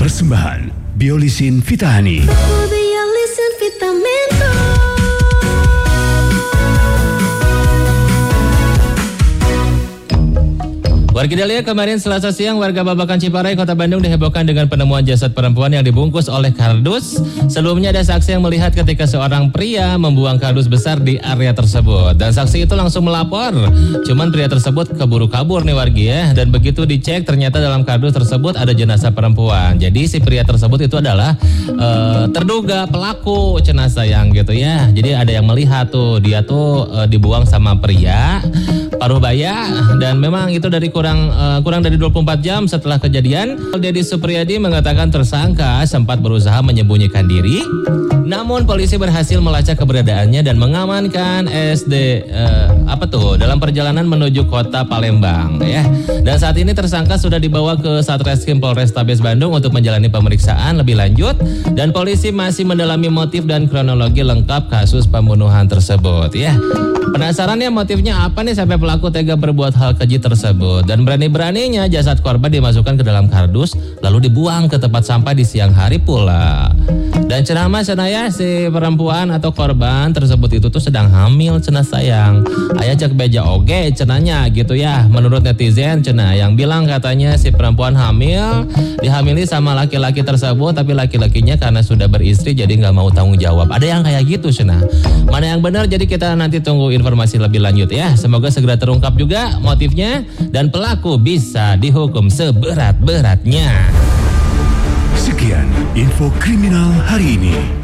Persembahan Biolisin Vitahani. Biolisin Vitamento. Warga Dahlia, kemarin Selasa siang warga Babakan Ciparai, Kota Bandung dihebohkan dengan penemuan jasad perempuan yang dibungkus oleh kardus. Sebelumnya ada saksi yang melihat ketika seorang pria membuang kardus besar di area tersebut. Dan saksi itu langsung melapor. Cuman pria tersebut keburu kabur nih warga ya. Dan begitu dicek ternyata dalam kardus tersebut ada jenazah perempuan. Jadi si pria tersebut itu adalah terduga pelaku cenah sayang gitu ya. Jadi ada yang melihat tuh dia tuh dibuang sama pria paruh baya. Dan memang itu dari kurang dari 24 jam setelah kejadian, Dedi Supriyadi mengatakan tersangka sempat berusaha menyembunyikan diri. Namun polisi berhasil melacak keberadaannya dan mengamankan dalam perjalanan menuju kota Palembang ya. Dan saat ini tersangka sudah dibawa ke Satreskrim Polrestabes Bandung untuk menjalani pemeriksaan lebih lanjut dan polisi masih mendalami motif dan kronologi lengkap kasus pembunuhan tersebut ya. Penasaran ya motifnya apa nih sampai pelaku tega berbuat hal keji tersebut. Dan berani-beraninya jasad korban dimasukkan ke dalam kardus lalu dibuang ke tempat sampah di siang hari pula. Dan cenah ya si perempuan atau korban tersebut itu tuh sedang hamil cenah sayang. Aya cek beja oge cenahnya gitu ya. Menurut netizen cenah yang bilang katanya si perempuan hamil dihamili sama laki-laki tersebut tapi laki-lakinya karena sudah beristri jadi nggak mau tanggung jawab. Ada yang kayak gitu cenah. Mana yang benar jadi kita nanti tunggu informasi lebih lanjut ya. Semoga segera terungkap juga motifnya dan pelaku bisa dihukum seberat-beratnya. Sekian info kriminal hari ini.